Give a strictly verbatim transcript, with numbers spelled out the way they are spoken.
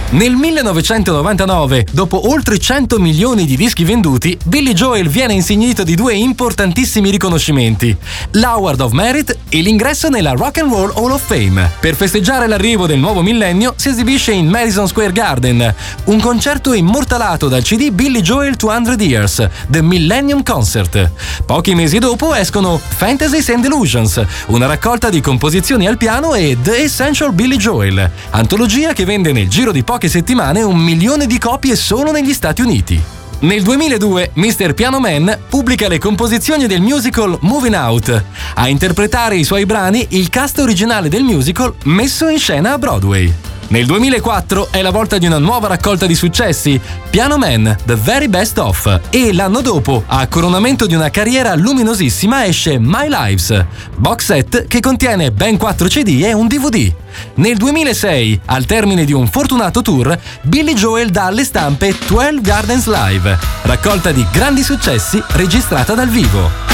Nel millenovecentonovantanove, dopo oltre cento milioni di dischi venduti, Billy Joel viene insignito di due importantissimi riconoscimenti: l'Award of Merit e l'ingresso nella Rock and Roll Hall of Fame. Per festeggiare l'arrivo del nuovo millennio si esibisce in Madison Square Garden un concerto immortalato dal C D Billy Joel duecento Years, The Millennium Concert. Pochi mesi dopo escono Fantasies and Illusions, una raccolta di composizioni al piano, e The Essential Billy Joel, antologia che vende nel giro di poche settimane un milione di copie solo negli Stati Uniti. Nel duemiladue mister Piano Man pubblica le composizioni del musical Moving Out. A interpretare i suoi brani il cast originale del musical messo in scena a Broadway. Nel duemilaquattro è la volta di una nuova raccolta di successi, Piano Man, The Very Best Of, e l'anno dopo, a coronamento di una carriera luminosissima, esce My Lives, box set che contiene ben quattro C D e un D V D. Nel duemilasei, al termine di un fortunato tour, Billy Joel dà alle stampe twelve Gardens Live, raccolta di grandi successi registrata dal vivo.